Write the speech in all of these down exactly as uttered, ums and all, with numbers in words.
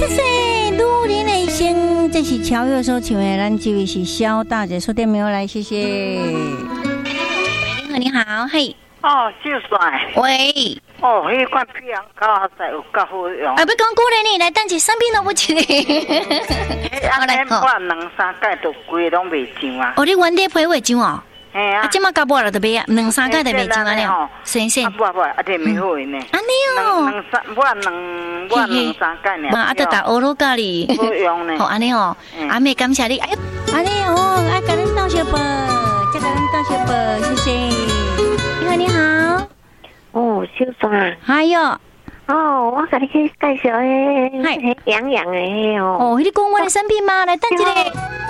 谢谢路林的声，这是乔佑所唱的，咱这位是萧大姐说电没有来，谢谢。你好，你好，嘿。 哦，秀帅。 喂。 哦，迄款皮洋膏实有够好用。 啊，要讲鼓励你来，等一三品都不吃哩。 我来我两三盖都规拢袂上啊。 哦，你原地批会上哦？ 嘿啊。啊， 即马到尾了就袂啊，两三盖就袂上安尼哦。先生。 啊不不，啊这没好呢。 安尼哦。 两三我两我两三盖呢。 嘛，啊，得打欧罗咖哩。 好用呢。 好安尼哦，阿妹感谢你。哎呦，安尼哦，爱甲咱道谢啵，再甲咱道谢啵，谢谢。你好，你好。 哦，小帅。 还有。 哦，我甲你去介绍诶，迄养养诶哦。 哦，你讲我的产品吗？来等一下。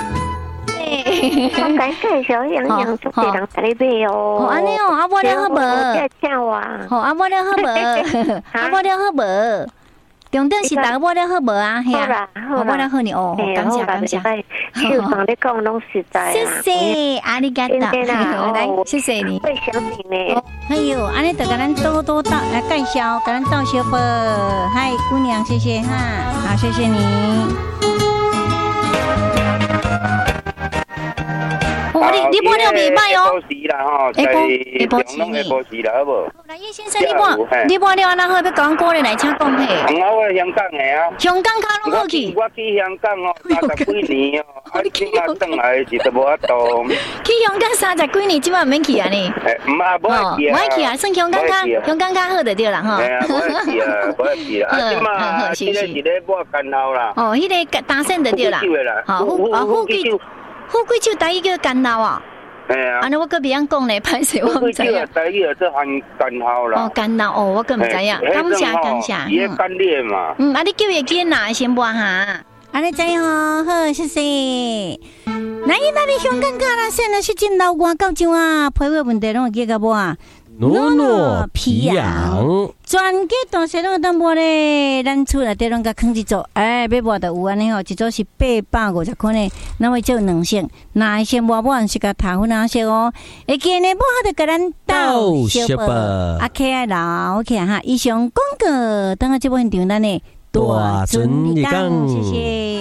我甲你介绍养养，足侪人甲你买哦。 哦，安尼哦，啊我了好无？ 这叫我。 好，啊我了好无？啊我了好无？重点是打我了好无啊？系啊，我了好你哦，感谢感谢。 秀爽你讲拢实在。 谢谢，阿里嘎多，来谢谢你。 会想你呢。 哎呦，安尼得甲咱多多道来介绍，甲咱道谢啵。嗨，姑娘，谢谢哈，好，谢谢你。哦，你你播了袂歹哦。 下晡下晡时啦吼，下晡时啦，好无？ 来，叶先生，你播你播了安那好，要讲歌咧来，请讲嘿。 我香港的啊。 香港卡拢好去。 我去香港哦，三十几年哦，啊，今仔转来是都无法度。 去香港三十几年，即摆唔免去啊呢？ 唔啊，无爱去啊。 唔爱去啊，算香港卡，香港卡好就对啦吼。 哎呀，无爱去啊，无爱去啊。啊，即嘛，即个是咧抹干后啦。 哦，迄个打线就对啦。好，富啊富贵酒，富贵酒第一叫干后啊。 哎呀， 安尼我搁别样讲咧，歹势我唔知啊。 第一个做含干后啦。 哦，干后哦，我搁唔知影。感谢感谢。 伊个干裂嘛。 嗯，啊，你叫伊见哪先播哈？安尼知吼，好，谢谢。来，那你香港卡啦，现在是真老外到怎啊？批话问题拢会记个无啊？ 诺诺皮羊， 全家大细拢当摸咧，咱厝内底拢甲放一组，哎，要摸就有安尼吼，一组是八百五十块呢，那会做两箱，那先摸摸是甲头粉啊色哦，会记呢，摸好就甲咱倒小包，啊，可爱老可爱哈，以上广告，等下这部现场咱呢大尊你讲，谢谢。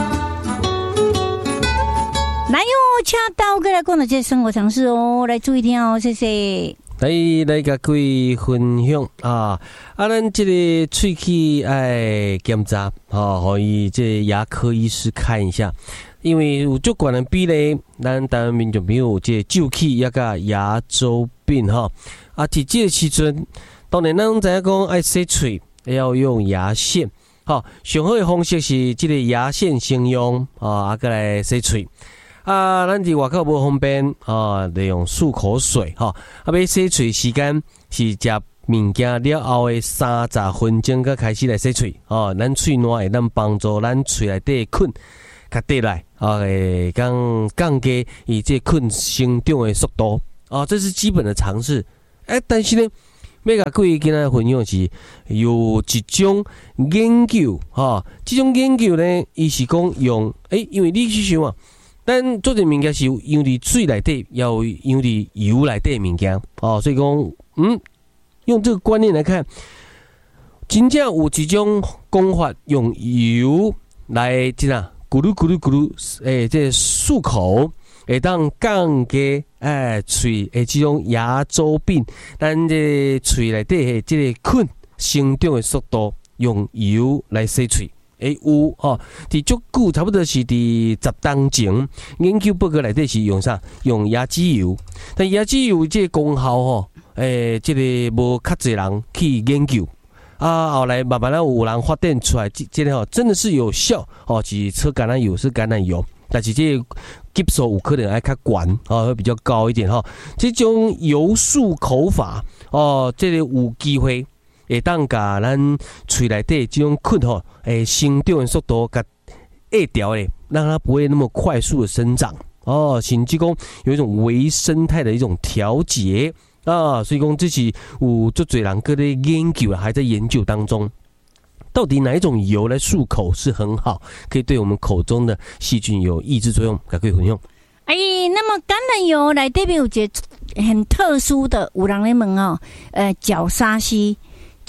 来哟，请倒过来讲的这生活常识哦，来注意听哦，谢谢。 来来，甲各位分享啊！啊，咱这个喙齿爱检查，吼，可以这牙科医师看一下，因为有足悬的比例，咱台湾民众朋友这蛀齿也甲牙周病吼。啊，伫这个时阵，当然咱拢知影讲爱洗喙，要用牙线，吼，上好的方式是这个牙线先用啊，啊，再来洗喙。啊，咱伫外口无方便啊，利用漱口水哈。啊，要洗喙时间是食物件了后的三十分钟，才开始来洗喙哦。咱喙暖会咱帮助咱喙内底菌较得来啊，会降降低伊这菌生长的速度啊，这是基本的常识。哎、欸，但是呢，要甲各位今仔分享是有一种研究哈，这种研究呢，伊是讲用诶、欸，因为你去想啊。咱做这物件是有用伫水内底，也有用伫油内底的物件哦，所以讲，嗯，用这个观念来看，真正有一种讲法，用油来怎啊，咕噜咕噜咕噜，诶，这漱口会当降低诶喙诶这种牙周病，咱这喙内底的这个菌生长的速度，用油来洗喙。诶，有哦，伫足久，差不多是伫十当前研究报告内底是用啥？用椰子油，但椰子油这个功效吼，诶，这个无较侪人去研究啊。后来慢慢啊，有人发展出来，这这个吼真的是有效哦，是车橄榄油是橄榄油，但是这个级数有可能爱较悬哦，会比较高一点哈。这种油漱口法哦，这个有机会。会当甲咱喙内底这种菌吼，诶，生长的速度甲压掉咧，让它不会那么快速的生长哦，甚至讲有一种微生态的一种调节啊，所以讲这是有足侪人搁咧研究，还在研究当中，到底哪一种油来漱口是很好，可以对我们口中的细菌有抑制作用，可以混用。 哎，那么橄榄油内底有一个很特殊的，有人咧问哦，呃，角鲨烯。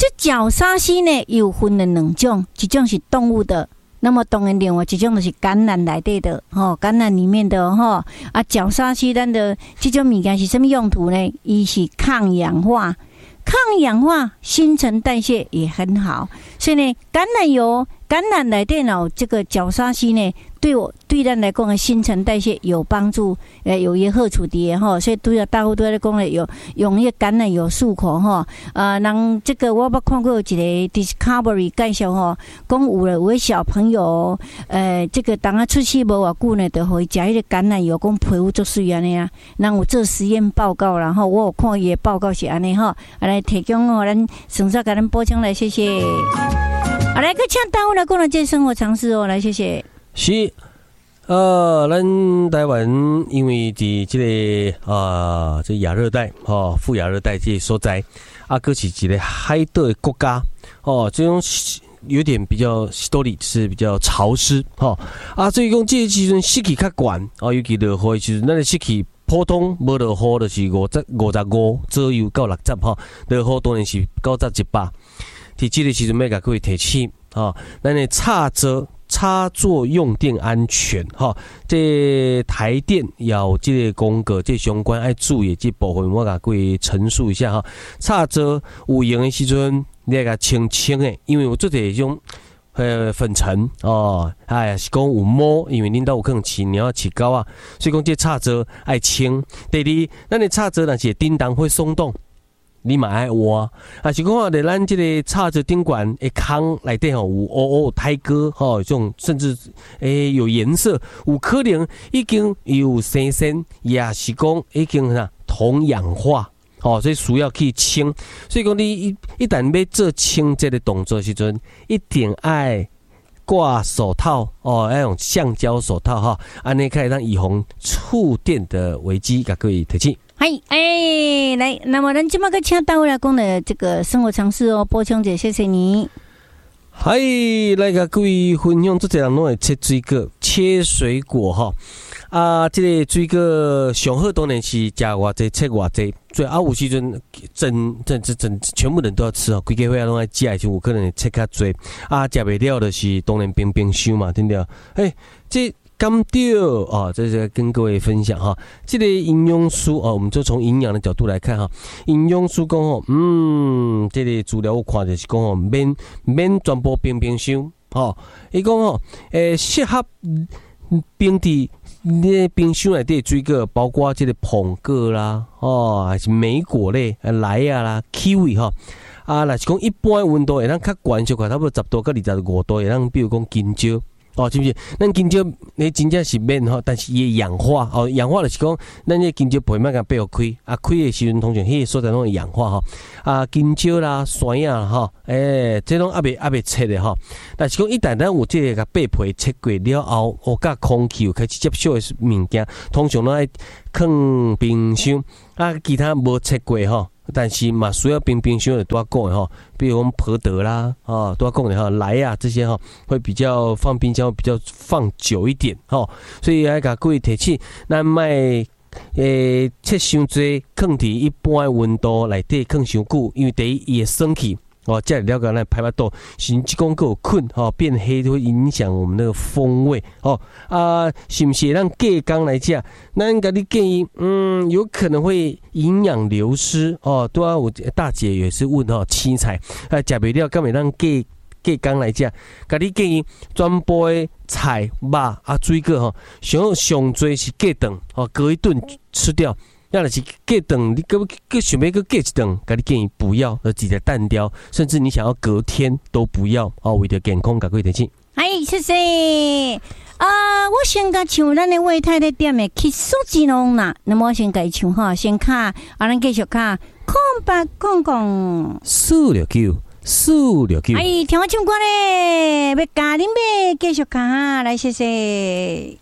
这角鲨烯呢，有分了两种，一种是动物的，那么当然另外一种就是橄榄内底的，吼，橄榄里面的吼啊，角鲨烯咱的这种物件是什么用途呢？伊是抗氧化。抗氧化、新陈代谢也很好，所以呢，橄榄油、橄榄内底有这个角鲨烯呢，对我对咱来讲的新陈代谢有帮助，呃，有一好处的哈。所以对啊，大户都在讲咧，有用一个橄榄油漱口哈。呃，人这个我捌看过一个 Discovery 介绍吼，讲有了有个小朋友，呃，这个当他出世无偌久呢，就互伊食迄个橄榄油，讲皮肤足水安尼啊。人有做实验报告，然后我有看伊的报告是安尼吼，来提供哦，咱省少给咱补充来，谢谢。好，来个请大户来讲了这生活常识哦，来谢谢。 是，呃，咱台湾因为伫这个啊、呃，这亚热带哦，副亚热带这所在，啊，佫是一个海岛的国家哦，这种有点比较湿里是比较潮湿哦，啊，所以讲这个时阵湿气较悬哦，尤其落雨的时阵，咱的湿气普通无落雨就是五十五十五左右到六十哈，落雨当然是九十一百。伫这个时阵要甲各位提醒哦，咱的插座。插座用电安全哈，这台电有这个公告，这相关爱注意这部分，我甲各位陈述一下哈。插座有用的时阵，你要甲清清的，因为有做这种呃粉尘哦，哎是讲有毛，因为恁兜有可能饲猫饲狗啊，所以讲这插座爱清。第二，咱的插座若是叮当会松动。你嘛爱挖，啊是讲啊，在咱这个插座顶管的空内底吼有乌乌胎哥吼，这种甚至诶、欸、有颜色，有可能已经有生鲜，也是讲已经啥同氧化，哦，所以需要去清。所以讲你一一旦要做清洁的动作的时阵，一定爱挂手套哦，要用橡胶手套哈，安尼可以让预防触电的危机，甲各位提醒。 嗨，哎，来，那么咱今麦个请大伙来讲的这个生活常识哦，波琼姐，谢谢你。 嗨，来甲各位分享，做这人拢会切水果、切水果哈。啊，这个水果上好当然是食偌济，切偌济。所以啊，有时阵整整整整全部人都要吃哦，规家伙拢爱食，就有可能切较济。啊，食袂了就是当然冰冰箱嘛，对不对？哎，这。甘蔗哦，这是跟各位分享哈。这个营养素哦，我们就从营养的角度来看哈。营养素讲哦，嗯，这个资料我看就是讲哦，免免全部冰冰箱哦。伊讲哦，诶，适合冰伫那冰箱内底水果，包括这个苹果啦，哦，还是莓果类，莱啊啦 ，kiwi 哈。啊，若是讲一般温度会当较悬小可，差不多十度到二十五度会当，比如讲金蕉。哦，是不是？咱金蕉，你真正是免吼，但是伊氧化哦，氧化就是讲，咱这金蕉皮慢甲背后开，啊开的时阵通常迄个所在拢会氧化吼，啊金蕉啦、酸啊吼，诶、欸，这拢还袂还袂切的吼。但是讲一旦咱有这个甲背皮切过了后，哦，甲空气有开始接触的物件，通常拢爱放冰箱，啊，其他无切过吼。但是嘛，需要冰冰箱的都要讲的哈，比如我们培德啦，啊，都要讲的哈，来啊这些哈，会比较放冰箱比较放久一点哈，所以来甲各位提醒，咱卖诶切伤济，放伫一般的温度内底放伤久，因为第一伊会生气。哦，这样了解咱排巴肚，甚至讲有困哦变黑，会影响我们那个风味哦啊，是不是让隔缸来讲？咱甲你建议，嗯，有可能会营养流失哦。对啊，我大姐也是问哦，青菜啊，食袂了，敢会让隔隔缸来讲？甲你建议，全部的菜肉啊水果吼，上上最是隔顿哦，隔一顿吃掉。要是隔顿，你搁搁想要搁隔一顿，甲你建议不要，而直接淡掉，甚至你想要隔天都不要哦，为了健康，甲各位提醒。 哎，谢谢啊！我先甲唱咱的魏太太点的《去苏吉隆》啦，那么我先甲伊唱哈，先卡，啊，咱继续卡，空白空空， 四六九，四六九。 哎，听我唱歌咧，要加恁要继续卡，来谢谢。